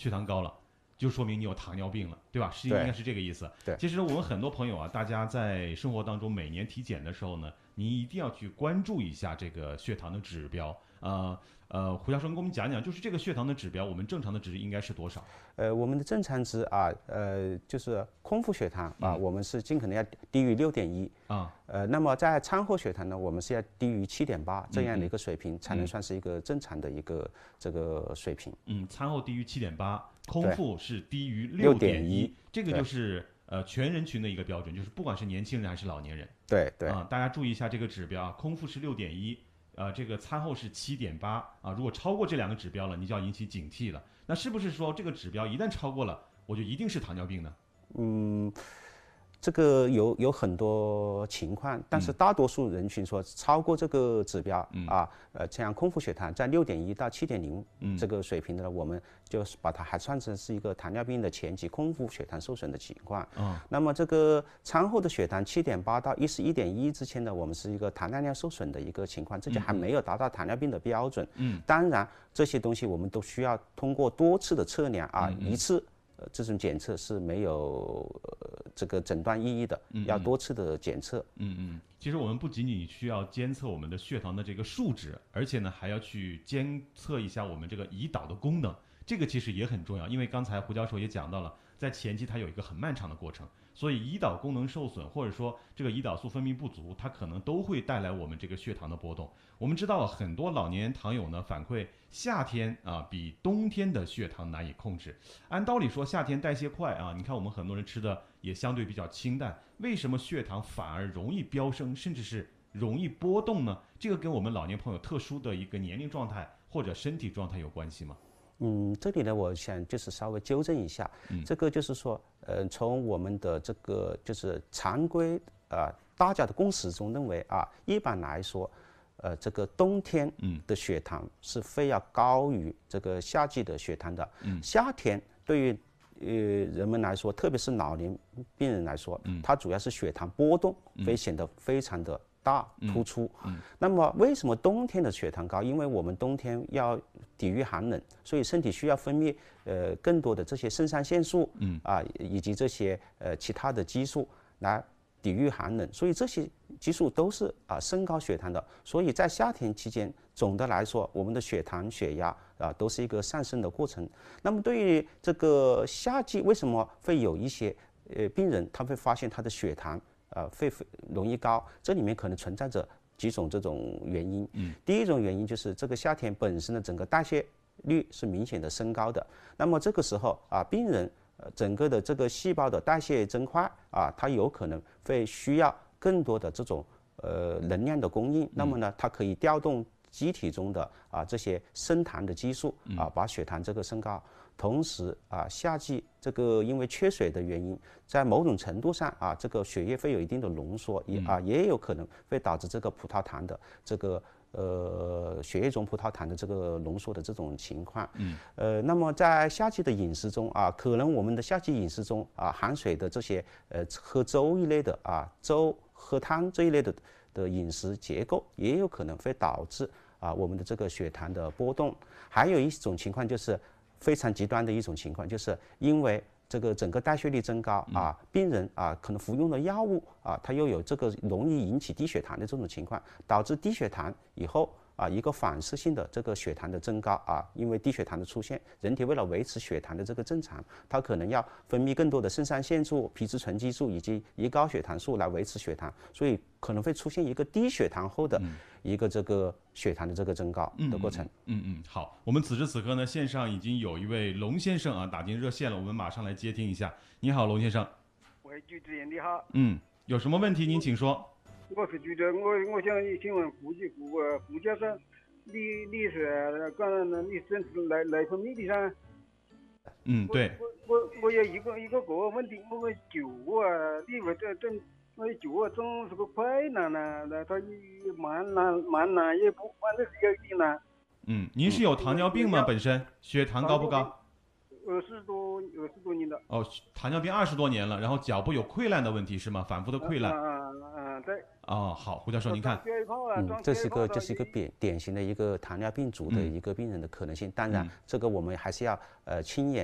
血糖高了，就说明你有糖尿病了，对吧？应该是这个意思。 对， 其实我们很多朋友啊，大家在生活当中每年体检的时候呢，你一定要去关注一下这个血糖的指标。胡教授跟我们讲讲，就是这个血糖的指标，我们正常的值应该是多少？ 我们的正常值啊，就是空腹血糖啊，我们是尽可能要低于6.1啊。那么在餐后血糖呢，我们是要低于7.8这样的一个水平，才能算是一个正常的一个这个水平。 餐后低于7.8，空腹是低于6.1，这个就是全人群的一个标准，就是不管是年轻人还是老年人。 对大家注意一下这个指标啊，空腹是6.1。这个餐后是7.8啊，如果超过这2个指标了，你就要引起警惕了。那是不是说这个指标一旦超过了，我就一定是糖尿病呢？ 这个有很多情况，但是大多数人群说超过这个指标像空腹血糖在6.1到7.0这个水平的呢，我们就是把它还算成是一个糖尿病的前期空腹血糖受损的情况。那么这个餐后的血糖7.8到11.1之间呢，我们是一个糖耐量受损的一个情况，这就还没有达到糖尿病的标准。当然这些东西我们都需要通过多次的测量一次。这种检测是没有这个诊断意义的，要多次的检测。 其实我们不仅仅需要监测我们的血糖的这个数值，而且呢还要去监测一下我们这个胰岛的功能，这个其实也很重要。因为刚才胡教授也讲到了，在前期它有一个很漫长的过程，所以胰岛功能受损或者说这个胰岛素分泌不足，它可能都会带来我们这个血糖的波动。我们知道很多老年糖友呢反馈，夏天比冬天的血糖难以控制。按道理说夏天代谢快你看我们很多人吃的也相对比较清淡，为什么血糖反而容易飙升，甚至是容易波动呢？这个跟我们老年朋友特殊的一个年龄状态或者身体状态有关系吗？ 这里呢，我想就是稍微纠正一下，这个就是说，从我们的这个就是常规大家的共识中认为一般来说，这个冬天的血糖是非要高于这个夏季的血糖的。夏天对于人们来说，特别是老年病人来说，它主要是血糖波动会显得非常的大突出。那么为什么冬天的血糖高？因为我们冬天要抵御寒冷，所以身体需要分泌更多的这些肾上腺素以及这些其他的激素来抵御寒冷，所以这些激素都是升高血糖的。所以在夏天期间，总的来说，我们的血糖、血压都是一个上升的过程。那么对于这个夏季，为什么会有一些病人他会发现他的血糖会容易高？这里面可能存在着几种这种原因。第一种原因就是这个夏天本身的整个代谢率是明显的升高的，那么这个时候病人整个的这个细胞的代谢增快它有可能会需要更多的这种能量的供应，那么呢，它可以调动机体中的这些升糖的激素把血糖这个升高。同时夏季这个因为缺水的原因，在某种程度上这个血液会有一定的浓缩，也有可能会导致这个葡萄糖的这个血液中葡萄糖的这个浓缩的这种情况。那么在夏季的饮食中可能我们的夏季饮食中含水的这些喝粥一类的粥喝汤这一类的饮食结构，也有可能会导致我们的这个血糖的波动。还有一种情况就是非常极端的一种情况，就是因为这个整个代谢率增高病人可能服用的药物它又有这个容易引起低血糖的这种情况，导致低血糖以后一个反射性的这个血糖的增高因为低血糖的出现，人体为了维持血糖的这个正常，它可能要分泌更多的肾上腺素、皮质醇激素以及胰高血糖素来维持血糖，所以可能会出现一个低血糖后的一个这个血糖的这个增高的过程。 好，我们此时此刻呢，线上已经有一位龙先生打进热线了，我们马上来接听一下。你好，龙先生。 喂，主持人你好。 有什么问题您请说。 我是觉得我想请问胡教授，你是刚才你真是内分泌的噻？ 对。 我有一个问题，我脚你为这我脚总是个快难呢，它慢难也不，反正是有点难。 您是有糖尿病吗？本身血糖高不高 ？20多年了。 糖尿病20多年了，然后脚部有溃烂的问题是吗？反复的溃烂。 对。 好，胡教授您看。 这是一个典型的一个糖尿病足的一个病人的可能性。当然，这个我们还是要亲眼